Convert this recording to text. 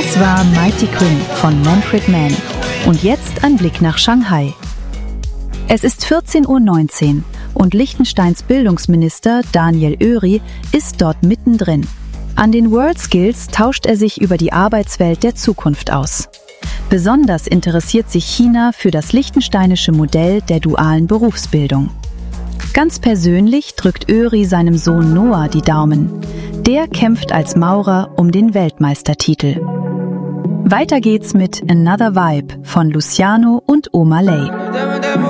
Das war Mighty Quinn von Manfred Mann. Und jetzt ein Blick nach Shanghai. Es ist 14:19 Uhr und Liechtensteins Bildungsminister Daniel Oeri ist dort mittendrin. An den WorldSkills tauscht er sich über die Arbeitswelt der Zukunft aus. Besonders interessiert sich China für das liechtensteinische Modell der dualen Berufsbildung. Ganz persönlich drückt Oeri seinem Sohn Noah die Daumen. Der kämpft als Maurer um den Weltmeistertitel. Weiter geht's mit Another Vibe von Luciano und Oma Lay.